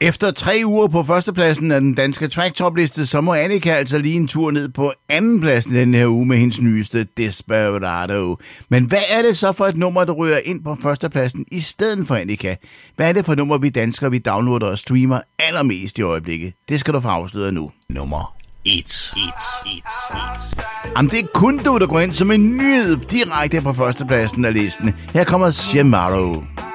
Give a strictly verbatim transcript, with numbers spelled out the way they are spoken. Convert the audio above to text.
Efter tre uger på førstepladsen af den danske track-top-liste, så må Annika altså lige en tur ned på andenpladsen den her uge med hendes nyeste Desperado. Men hvad er det så for et nummer, der ryger ind på førstepladsen i stedet for Annika? Hvad er det for et nummer, vi danskere, vi downloader og streamer allermest i øjeblikket? Det skal du få afsløret nu. Nummer et. Jamen, det er kun du, der går ind som en nyhed direkte på førstepladsen af listen. Her kommer Shemaro.